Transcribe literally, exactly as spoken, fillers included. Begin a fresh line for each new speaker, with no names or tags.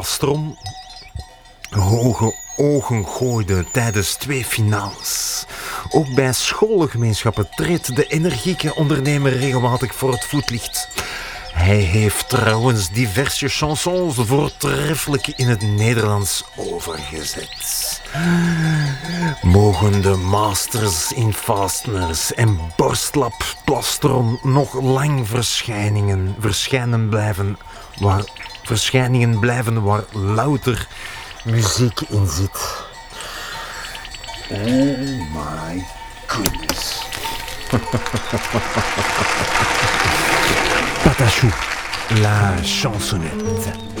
Plastron hoge ogen gooide tijdens twee finales. Ook bij scholengemeenschappen treedt de energieke ondernemer regelmatig voor het voetlicht. Hij heeft trouwens diverse chansons voortreffelijk in het Nederlands overgezet. Mogen de masters in fasteners en borstlap plastron nog lang verschijningen, verschijnen blijven waar, verschijningen blijven waar louter muziek in zit.
Oh my goodness.
Patachou, la chansonnette.